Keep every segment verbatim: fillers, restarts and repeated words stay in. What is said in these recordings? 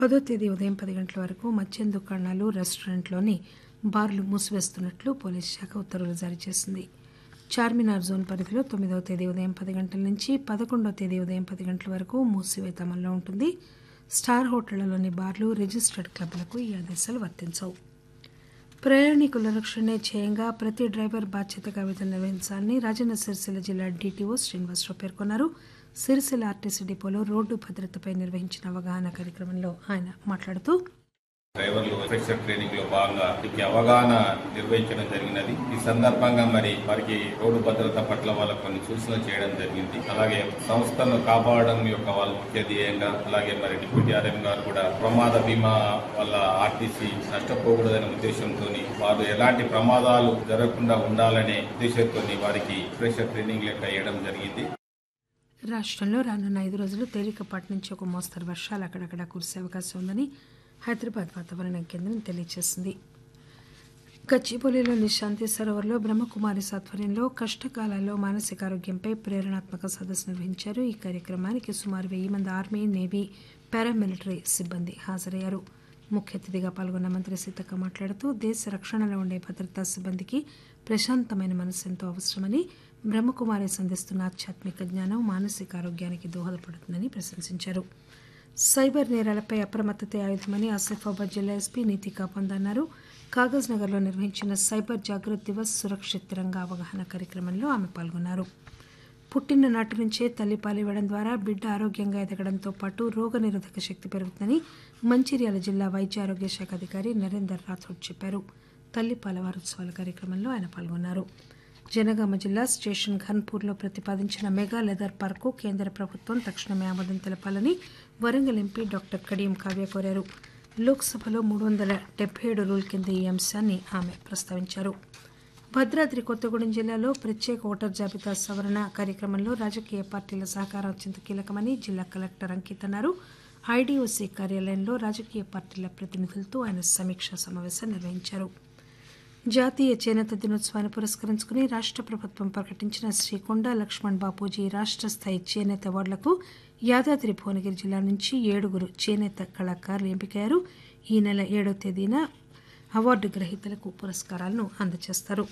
పదో తేదీ ఉదయం పది గంటల వరకు మద్యం దుకాణాలు, రెస్టారెంట్లోని బార్లు మూసివేస్తున్నట్లు పోలీసు శాఖ ఉత్తర్వులు జారీ చేసింది. చార్మినార్ జోన్ పరిధిలో తొమ్మిదవ తేదీ ఉదయం పది గంటల నుంచి పదకొండవ తేదీ ఉదయం పది గంటల వరకు మూసివేత అమల్లో ఉంటుంది. స్టార్ హోటళ్లలోని బార్లు, రిజిస్టర్డ్ క్లబ్లకు ఈ ఆదేశాలు వర్తించవు. ప్రయాణికుల రక్షణే ధ్యేయంగా ప్రతి డ్రైవర్ బాధ్యతగా విధులు నిర్వహించాలని రాజన్న సిరిసిల్ల జిల్లా డీటీఓ శ్రీనివాసరావు పేర్కొన్నారు. సిరిసిల్ల ఆర్టీసీ డిపోలో రోడ్డు భద్రతపై నిర్వహించిన అవగాహన కార్యక్రమంలో ఆయన మాట్లాడుతూ డ్రైవర్లు ఫ్రెషర్ ట్రైనింగ్ లో భాగంగా వారికి అవగాహన నిర్వహించడం జరిగినది. ఈ సందర్భంగా మరి వారికి రోడ్డు భద్రత పట్ల వాళ్ళకు కొన్ని సూచనలు చేయడం జరిగింది. అలాగే సంస్థను కాపాడడం యొక్క వాళ్ళ ముఖ్య ధ్యేయంగా అలాగే మరి డిప్యూటీ ఆర్ఎం గారు కూడా ప్రమాద బీమా వల్ల ఆర్టీసీ నష్టపోకూడదనే ఉద్దేశంతో వారు ఎలాంటి ప్రమాదాలు జరగకుండా ఉండాలనే ఉద్దేశంతో వారికి ఫ్రెషర్ ట్రైనింగ్ లెక్క వేయడం జరిగింది. రాష్టంలో రానున్న ఐదు రోజులు తేలికపాటి నుంచి ఒక మోస్తరు వర్షాలు అక్కడక్కడ కురిసే అవకాశం ఉందని హైదరాబాద్ వాతావరణ కేంద్రం తెలియజేసింది. గచ్చిబౌలిలోని శాంతి సరోవర్లో బ్రహ్మకుమారి ఆధ్వర్యంలో కష్టకాలాల్లో మానసిక ఆరోగ్యంపై ప్రేరణాత్మక సదస్సు నిర్వహించారు. ఈ కార్యక్రమానికి సుమారు వెయ్యి మంది ఆర్మీ, నేవీ, పారామిలిటరీ సిబ్బంది హాజరయ్యారు. ముఖ్య అతిథిగా పాల్గొన్న మంత్రి సీతక్క మాట్లాడుతూ దేశ రక్షణలో ఉండే భద్రతా సిబ్బందికి ప్రశాంతమైన మనసు ఎంతో అవసరమని, బ్రహ్మకుమారి సంధిస్తున్న ఆధ్యాత్మిక జ్ఞానం మానసిక ఆరోగ్యానికి దోహదపడుతుందని ప్రశంసించారు. సైబర్ నేరాలపై అప్రమత్తతే ఆయుధమని ఆసిఫాబాద్ జిల్లా ఎస్పీ నీతికా పంద్ అన్నారు. కాగజ్ నగర్లో నిర్వహించిన సైబర్ జాగృత్ దివస్ సురక్షిత్ తిరంగా అవగాహన కార్యక్రమంలో ఆమె పాల్గొన్నారు. పుట్టిన నాటి నుంచే తల్లిపాలు ఇవ్వడం ద్వారా బిడ్డ ఆరోగ్యంగా ఎదగడంతో పాటు రోగనిరోధక శక్తి పెరుగుతుందని మంచిర్యాల జిల్లా వైద్య ఆరోగ్య శాఖ అధికారి నరేందర్ రాథోడ్ చెప్పారు. తల్లిపాల వారోత్సవాల కార్యక్రమంలో ఆయన పాల్గొన్నారు. జనగామ జిల్లా స్టేషన్ ఘన్పూర్లో ప్రతిపాదించిన మెగా లెదర్ పార్కు కేంద్ర ప్రభుత్వం తక్షణమే ఆమోదం తెలపాలని వరంగల్ ఎంపీ డాక్టర్ కడియం కావ్య కోరారు. లోక్సభలో మూడు వందల డెబ్బై ఏడు రూల్ కింద ఈ అంశాన్ని ఆమె ప్రస్తావించారు. భద్రాద్రి కొత్తగూడెం జిల్లాలో ప్రత్యేక ఓటర్ జాబితా సవరణ కార్యక్రమంలో రాజకీయ పార్టీల సహకారం అత్యంత కీలకమని జిల్లా కలెక్టర్ అంకిత్ అన్నారు. ఐడీఓసీ కార్యాలయంలో రాజకీయ పార్టీల ప్రతినిధులతో ఆయన సమీక్షా సమావేశం నిర్వహించారు. జాతీయ చేనేత దినోత్సవాన్ని పురస్కరించుకుని రాష్ట ప్రభుత్వం ప్రకటించిన శ్రీ కొండా లక్ష్మణ్ బాపూజీ రాష్ట స్థాయి చేనేత అవార్డులకు యాదాద్రి భువనగిరి జిల్లా నుంచి ఏడుగురు చేనేత కళాకారులు ఎంపికయ్యారు. ఈ నెల ఏడవ తేదీన అవార్డు గ్రహీతలకు పురస్కారాలను అందజేస్తారు.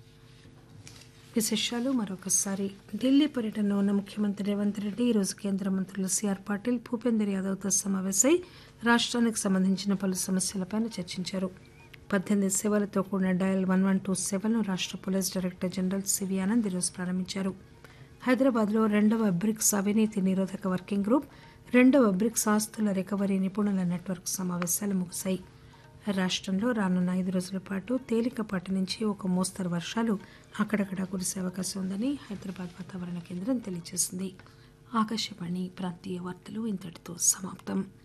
విశేషాలు మరొకసారి. ఢిల్లీ పర్యటనలో ఉన్న ముఖ్యమంత్రి రేవంత్ రెడ్డి ఈరోజు కేంద్ర మంత్రులు సిఆర్ పాటిల్, భూపేందర్ యాదవ్తో సమావేశమై రాష్ట్రానికి సంబంధించిన పలు సమస్యలపై చర్చించారు. పద్దెనిమిది సేవలతో కూడిన డయల్ వన్ వన్ టూ సేవలను రాష్ట police director general CV Anand ఈరోజు ప్రారంభించారు. హైదరాబాద్లో రెండవ బ్రిక్స్ అవినీతి నిరోధక వర్కింగ్ గ్రూప్, రెండవ బ్రిక్స్ ఆస్తుల రికవరీ నిపుణుల నెట్వర్క్ సమావేశాలు ముగిశాయి. రాష్టంలో రానున్న ఐదు రోజుల పాటు తేలికపాటి నుంచి ఒక మోస్తరు వర్షాలు అక్కడక్కడా కురిసే అవకాశం ఉందని హైదరాబాద్ వాతావరణ కేంద్రం తెలియజేసింది. ఆకాశవాణి ప్రాంతీయ వార్తలు ఇంతటితో సమాప్తం.